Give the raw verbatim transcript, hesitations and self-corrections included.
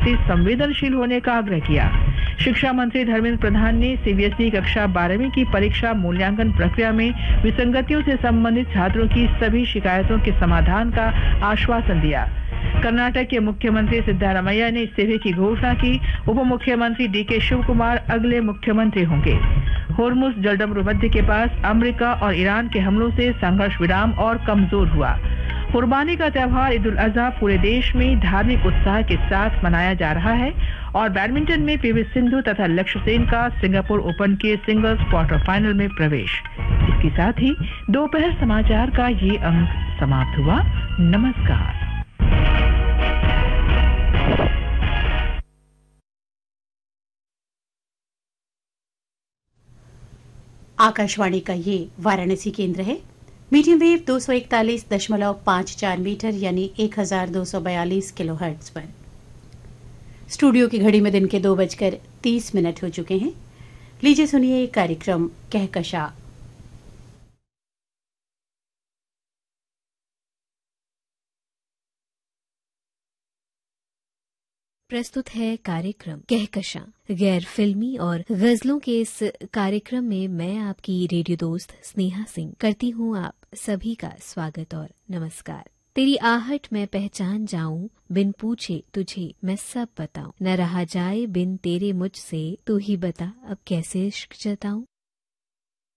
प्रति संवेदनशील होने का आग्रह किया। शिक्षा मंत्री धर्मेंद्र प्रधान ने सीबीएसई कक्षा बारहवीं की परीक्षा मूल्यांकन प्रक्रिया में विसंगतियों से संबंधित छात्रों की सभी शिकायतों के समाधान का आश्वासन दिया। कर्नाटक के मुख्यमंत्री सिद्धारमैया ने इस्तीफे की घोषणा की। उप मुख्यमंत्री डी के शिव कुमार अगले मुख्यमंत्री होंगे। होर्मुज जलडमरू मध्य के पास अमेरिका और ईरान के हमलों से संघर्ष विराम और कमजोर हुआ। कुर्बानी का त्योहार ईद उल अजहा पूरे देश में धार्मिक उत्साह के साथ मनाया जा रहा है। और बैडमिंटन में पीवी सिंधु तथा लक्ष्य सेन का सिंगापुर ओपन के सिंगल्स क्वार्टर फाइनल में प्रवेश। इसके साथ ही दोपहर समाचार का ये अंक समाप्त हुआ। नमस्कार। आकाशवाणी का ये वाराणसी केंद्र है। मीडियम वेव दो सौ इकतालीस दशमलव पाँच चार मीटर यानी एक हजार दो सौ बयालीस किलो हर्ट्ज पर। स्टूडियो की घड़ी में दिन के दो बजकर तीस मिनट हो चुके हैं। लीजिए सुनिए कार्यक्रम कहकशा। प्रस्तुत है कार्यक्रम कहकशा। गैर फिल्मी और गजलों के इस कार्यक्रम में मैं आपकी रेडियो दोस्त स्नेहा सिंह करती हूँ आप सभी का स्वागत और नमस्कार। तेरी आहट मैं पहचान जाऊं, बिन पूछे तुझे मैं सब बताऊं। न रहा जाए बिन तेरे मुझसे, तू ही बता अब कैसे इश्क जताऊं।